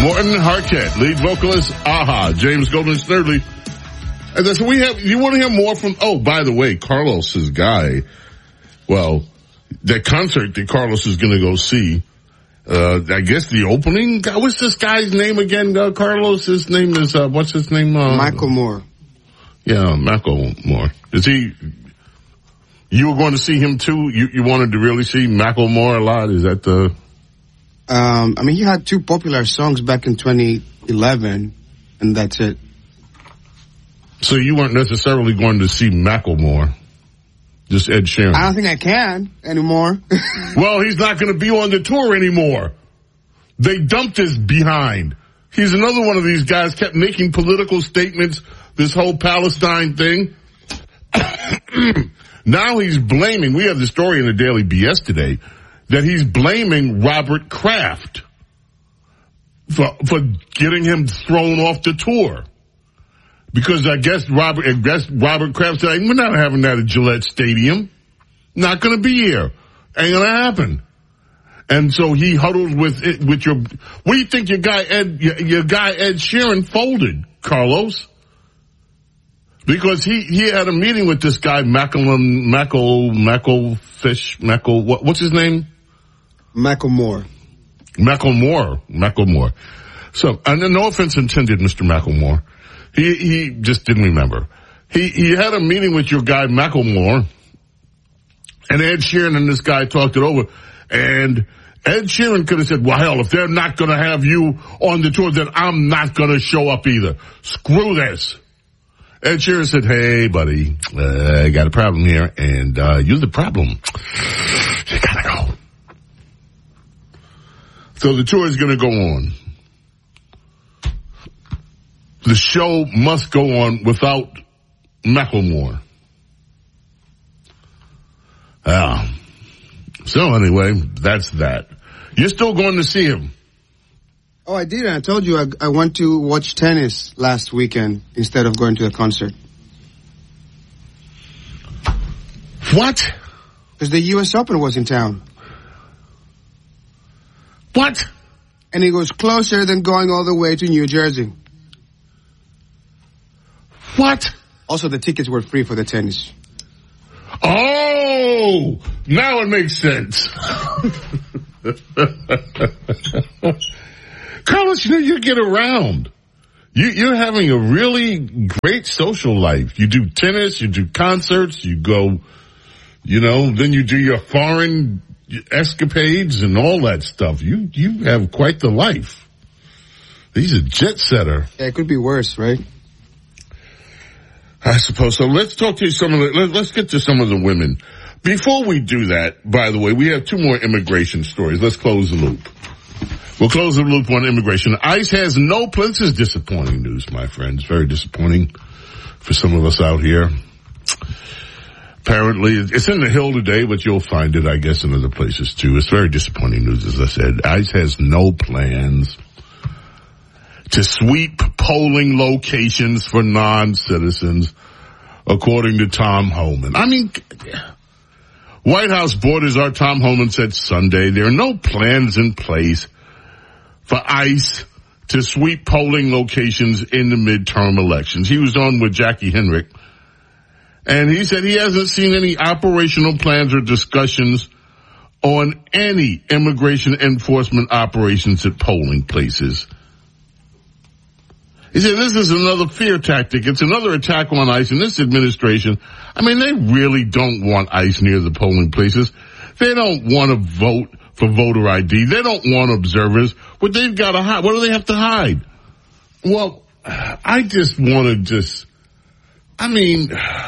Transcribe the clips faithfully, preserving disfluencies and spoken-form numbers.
Morton Harkett, lead vocalist, Aha, James Golden Snerdley. And so we have, you want to hear more from, oh, by the way, Carlos's guy, well, that concert that Carlos is going to go see, uh, I guess the opening, what's this guy's name again, uh, Carlos? His name is, uh, what's his name? Uh, Michael Moore. Yeah, Michael Moore. Is he, you were going to see him too? You, you wanted to really see Michael Moore a lot? Is that the... Um, I mean, he had two popular songs back in twenty eleven, and that's it. So you weren't necessarily going to see Macklemore, just Ed Sheeran. I don't think I can anymore. Well, he's not going to be on the tour anymore. They dumped his behind. He's another one of these guys kept making political statements, this whole Palestine thing. Now he's blaming, we have the story in the Daily B S today, that he's blaming Robert Kraft for, for getting him thrown off the tour. Because I guess Robert, I guess Robert Kraft said, we're not having that at Gillette Stadium. Not gonna be here. Ain't gonna happen. And so he huddled with it, with your, what do you think your guy Ed, your, your guy Ed Sheeran folded, Carlos? Because he, he had a meeting with this guy, Mackle, Mackle, Mackle Fish, Mackle, what, what's his name? Macklemore. Macklemore. Macklemore. So, and no offense intended, Mister Macklemore. He, he just didn't remember. He, he had a meeting with your guy, Macklemore, and Ed Sheeran and this guy talked it over, and Ed Sheeran could have said, well, hell, if they're not gonna have you on the tour, then I'm not gonna show up either. Screw this. Ed Sheeran said, hey, buddy, uh, I got a problem here, and, uh, you're the problem. You gotta go. So the tour is gonna go on. The show must go on without Macklemore. Yeah. So anyway, that's that. You're still going to see him. Oh, I did. I told you I, I went to watch tennis last weekend instead of going to a concert. What? Because the U S Open was in town. What? And it was closer than going all the way to New Jersey. What? Also, the tickets were free for the tennis. Oh! Now it makes sense. Carlos, you know, you get around. You, you're having a really great social life. You do tennis, you do concerts, you go, you know, then you do your foreign escapades and all that stuff. You, you have quite the life. He's a jet setter. Yeah, it could be worse, right? I suppose so. Let's talk to some of the, let, let's get to some of the women. Before we do that, by the way, we have two more immigration stories. Let's close the loop. We'll close the loop on immigration. ICE has no plans. This is disappointing news, my friends. Very disappointing for some of us out here. Apparently, it's in the Hill today, but you'll find it, I guess, in other places too. It's very disappointing news, as I said. ICE has no plans to sweep polling locations for non-citizens, according to Tom Homan. I mean, White House Borders Czar Tom Homan said Sunday there are no plans in place for ICE to sweep polling locations in the midterm elections. He was on with Jackie Henrich, and he said he hasn't seen any operational plans or discussions on any immigration enforcement operations at polling places. He said this is another fear tactic. It's another attack on ICE and this administration. I mean, they really don't want ICE near the polling places. They don't want to vote for voter I D. They don't want observers. What they've got to hide. What do they have to hide? Well, I just want to just, I mean,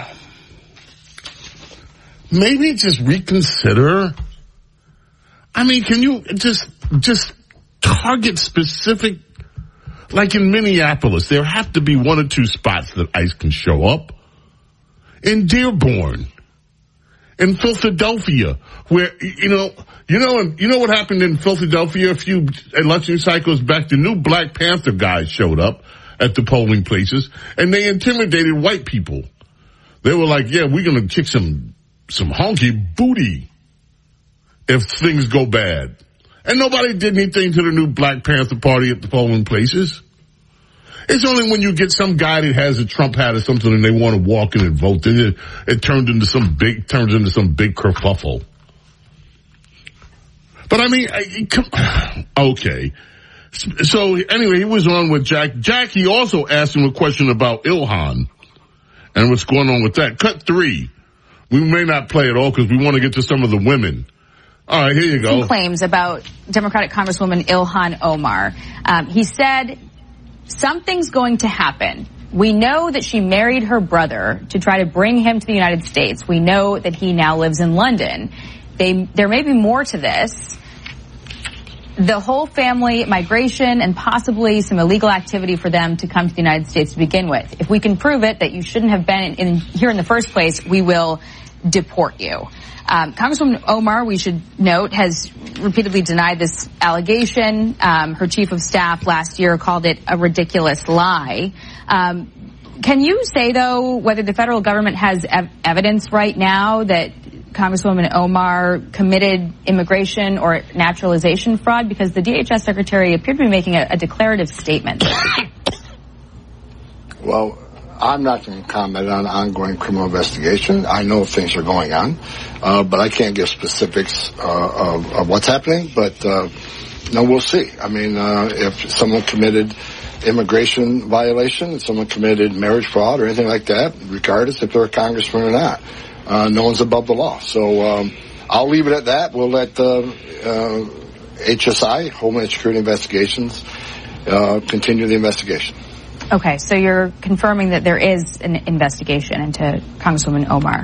maybe just reconsider. I mean, can you just, just target specific, like in Minneapolis, there have to be one or two spots that ICE can show up. In Dearborn, in Philadelphia, where, you know, you know, you know what happened in Philadelphia a few election cycles back? The new Black Panther guys showed up at the polling places and they intimidated white people. They were like, yeah, we're going to kick some, some honky booty if things go bad. And nobody did anything to the new Black Panther Party at the polling places. It's only when you get some guy that has a Trump hat or something and they want to walk in and vote, then it, it turned into some big, turns into some big kerfuffle. But I mean, I, come, okay. So anyway, he was on with Jack. Jackie also asked him a question about Ilhan and what's going on with that. Cut three. We may not play it all because we want to get to some of the women. All right, here you go. Some claims about Democratic Congresswoman Ilhan Omar. Um, he said, something's going to happen. We know that she married her brother to try to bring him to the United States. We know that he now lives in London. They, there may be more to this. The whole family migration and possibly some illegal activity for them to come to the United States to begin with. If we can prove it, that you shouldn't have been in, in, here in the first place, we will deport you. Um, Congresswoman Omar, we should note, has repeatedly denied this allegation. Um, her chief of staff last year called it a ridiculous lie. Um, can you say, though, whether the federal government has ev- evidence right now that Congresswoman Omar committed immigration or naturalization fraud? Because the D H S secretary appeared to be making a, a declarative statement. Well, I'm not going to comment on ongoing criminal investigation. I know things are going on, uh, but I can't give specifics uh, of, of what's happening. But uh, no, we'll see. I mean, uh, if someone committed immigration violation, if someone committed marriage fraud or anything like that, regardless if they're a congressman or not, uh, no one's above the law. So um, I'll leave it at that. We'll let uh, uh, H S I, Homeland Security Investigations, uh, continue the investigation. Okay, so you're confirming that there is an investigation into Congresswoman Omar.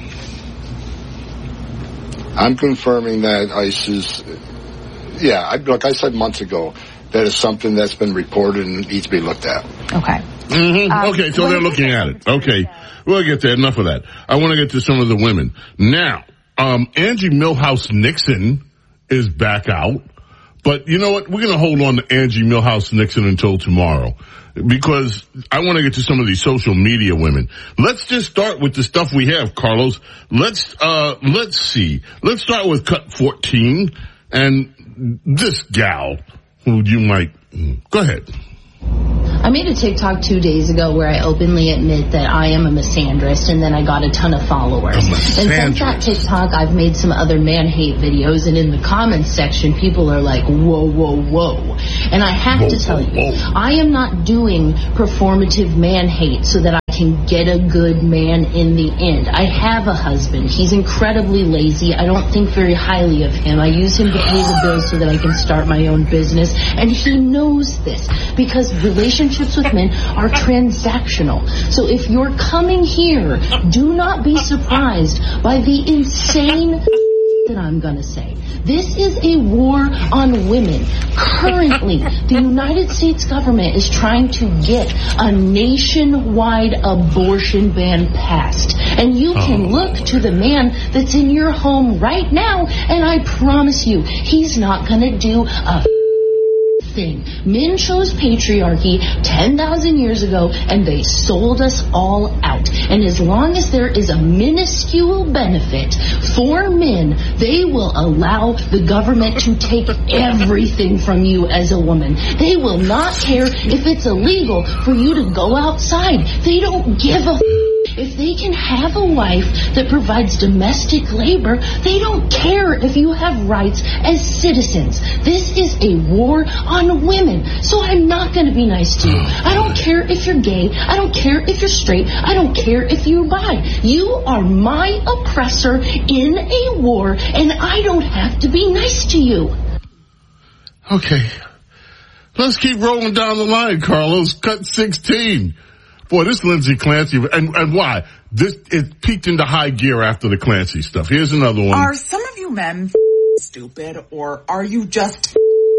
I'm confirming that ICE is, yeah, I, like I said months ago, that is something that's been reported and needs to be looked at. Okay. Mm-hmm. Um, okay, so they're looking at it. Okay, we'll get there. Enough of that. I want to get to some of the women. Now, um, Angie Milhouse Nixon is back out. But you know what? We're going to hold on to Angie Milhouse Nixon until tomorrow because I want to get to some of these social media women. Let's just start with the stuff we have, Carlos. Let's, uh, let's see. Let's start with cut fourteen and this gal who you might, go ahead. I made a TikTok two days ago where I openly admit that I am a misandrist, and then I got a ton of followers. And since that TikTok, I've made some other man-hate videos, and in the comments section, people are like, whoa, whoa, whoa. And I have whoa, to tell whoa, you, whoa. I am not doing performative man-hate so that I can get a good man in the end. I have a husband. He's incredibly lazy. I don't think very highly of him. I use him to pay the bills so that I can start my own business, and he knows this because relationships with men are transactional. So if you're coming here, do not be surprised by the insane that I'm going to say. This is a war on women. Currently, the United States government is trying to get a nationwide abortion ban passed. And you can look to the man that's in your home right now, and I promise you, he's not going to do a thing. Men chose patriarchy ten thousand years ago, and they sold us all out. And as long as there is a minuscule benefit for men, they will allow the government to take everything from you as a woman. They will not care if it's illegal for you to go outside. They don't give a if they can have a wife that provides domestic labor, they don't care if you have rights as citizens. This is a war on women. So I'm not going to be nice to you. I don't care if you're gay. I don't care if you're straight. I don't care if you're bi. You are my oppressor in a war, and I don't have to be nice to you. Okay. Let's keep rolling down the line, Carlos. Cut sixteen. Boy, this Lindsay Clancy, and, and why? This, it peaked into high gear after the Clancy stuff. Here's another one. Are some of you men stupid, or are you just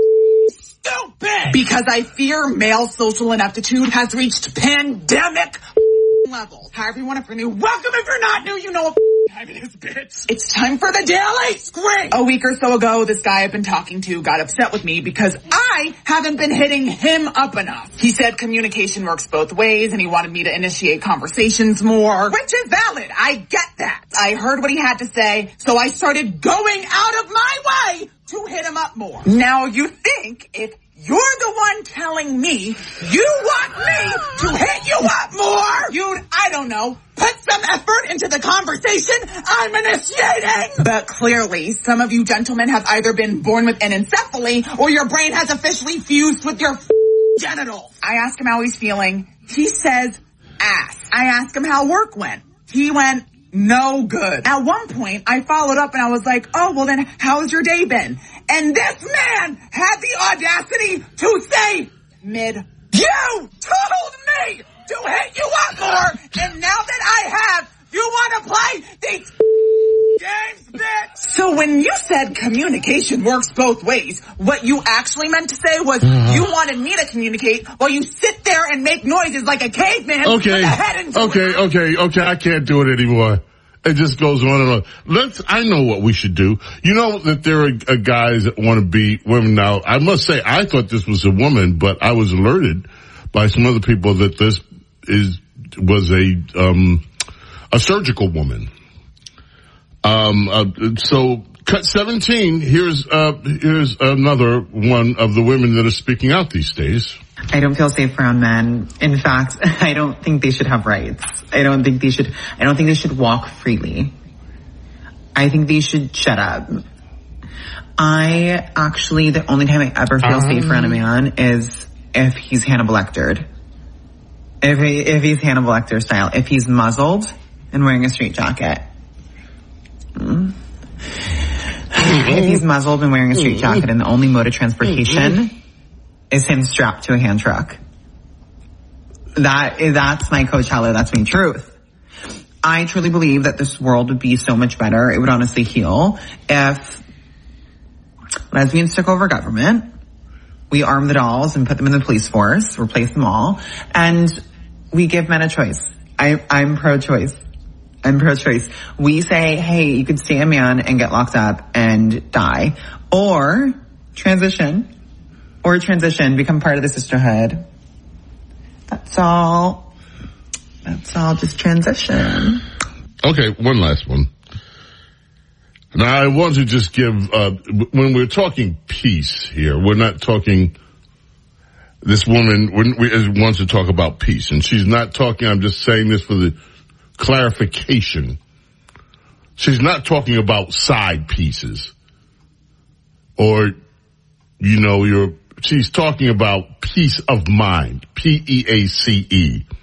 stupid? Because I fear male social ineptitude has reached pandemic levels. However you want to for new, welcome if you're not new, you know what time it is, bitch. It's time for the Daily Scream. A week or so ago, this guy I've been talking to got upset with me because I I haven't been hitting him up enough. He said communication works both ways and he wanted me to initiate conversations more, which is valid. I get that. I heard what he had to say, so I started going out of my way to hit him up more. Now you think if you're the one telling me you want me to hit you up more, you'd, I don't know, put some effort into the conversation I'm initiating. But clearly, some of you gentlemen have either been born with anencephaly or your brain has officially fused with your genitals. I ask him how he's feeling. He says, ass. I ask him how work went. He went, no good. At one point, I followed up and I was like, oh, well then, how's your day been? And this man had the audacity to say, mid, you told me to hit you up more, and now that I have, you want to play these games, bitch? So when you said communication works both ways, what you actually meant to say was uh-huh. you wanted me to communicate while you sit there and make noises like a caveman okay. with a head into Okay, it. okay, okay, I can't do it anymore. It just goes on and on. Let's, I know what we should do. You know that there are uh, guys that want to be women now. I must say, I thought this was a woman, but I was alerted by some other people that this is, was a, um, a surgical woman. Um, uh, so cut seventeen, here's, uh, here's another one of the women that are speaking out these days. I don't feel safe around men. In fact, I don't think they should have rights. I don't think they should, I don't think they should walk freely. I think they should shut up. I actually, the only time I ever feel um. safe around a man is if he's Hannibal Lectered. If he, if he's Hannibal Lecter style. If he's muzzled and wearing a straight jacket. Mm. If he's muzzled and wearing a straight jacket and the only mode of transportation is him strapped to a hand truck. That, that's my Coachella, that's my truth. I truly believe that this world would be so much better, it would honestly heal, if lesbians took over government, we arm the dolls and put them in the police force, replace them all, and we give men a choice. I, I'm pro-choice. I'm pro-choice. We say, hey, you could stay a man and get locked up and die, or transition. Or transition, become part of the sisterhood. That's all. That's all, just transition. Okay, one last one. Now, I want to just give, uh, when we're talking peace here, we're not talking, this woman we, wants to talk about peace, and she's not talking, I'm just saying this for the clarification. She's not talking about side pieces. Or, you know, you're, she's talking about peace of mind, P E A C E.